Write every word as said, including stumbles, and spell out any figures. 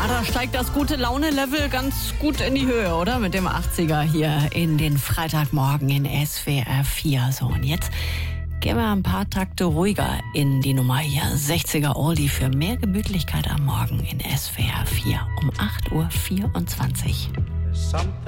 da steigt das gute Laune-Level ganz gut in die Höhe, oder? Mit dem achtziger hier in den Freitagmorgen in S W R vier. So, und jetzt gehen wir ein paar Takte ruhiger in die Nummer hier. sechziger Oldie für mehr Gemütlichkeit am Morgen in S W R vier um acht Uhr vierundzwanzig.